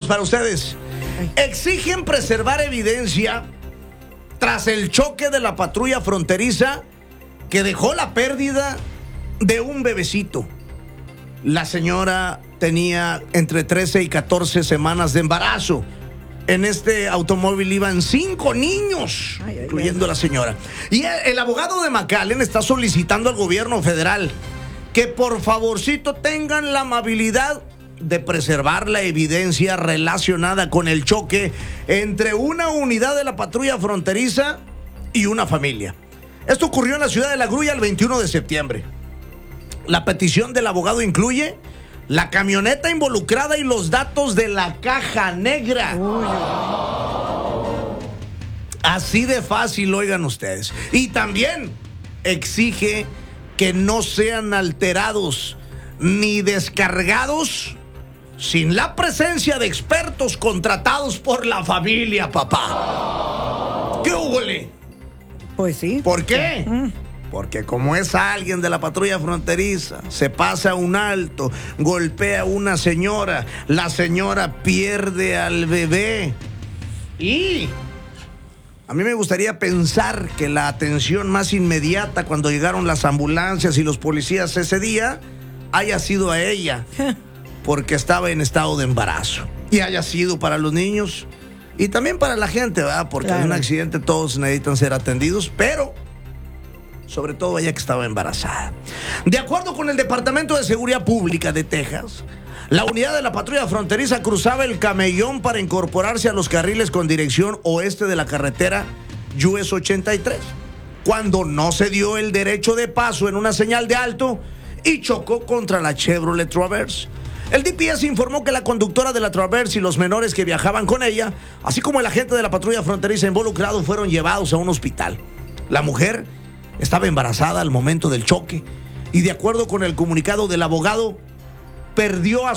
para ustedes. Exigen preservar evidencia tras el choque de la patrulla fronteriza que dejó la pérdida de un bebecito. La señora tenía entre 13 y 14 semanas de embarazo. En este automóvil iban 5 niños, incluyendo a la señora. Y el abogado de McAllen está solicitando al gobierno federal que por favorcito tengan la amabilidad de preservar la evidencia relacionada con el choque entre una unidad de la patrulla fronteriza y una familia. Esto ocurrió en la ciudad de La Grulla el 21 de septiembre. La petición del abogado incluye la camioneta involucrada y los datos de la caja negra. Así de fácil, oigan ustedes. Y también exige que no sean alterados ni descargados sin la presencia de expertos contratados por la familia, papá. ¿Qué húgole? Pues sí. ¿Por qué? Porque como es alguien de la patrulla fronteriza, se pasa un alto, golpea a una señora, la señora pierde al bebé. Y a mí me gustaría pensar que la atención más inmediata cuando llegaron las ambulancias y los policías ese día haya sido a ella, porque estaba en estado de embarazo. Y haya sido para los niños y también para la gente, ¿verdad? Porque claro, en un accidente todos necesitan ser atendidos, pero sobre todo ella que estaba embarazada. De acuerdo con el Departamento de Seguridad Pública de Texas, la unidad de la patrulla fronteriza cruzaba el Camellón para incorporarse a los carriles con dirección oeste de la carretera US 83, cuando no se dio el derecho de paso en una señal de alto y chocó contra la Chevrolet Traverse. El DPS informó que la conductora de la Traverse y los menores que viajaban con ella, así como el agente de la patrulla fronteriza involucrado, fueron llevados a un hospital. La mujer estaba embarazada al momento del choque y, de acuerdo con el comunicado del abogado, perdió a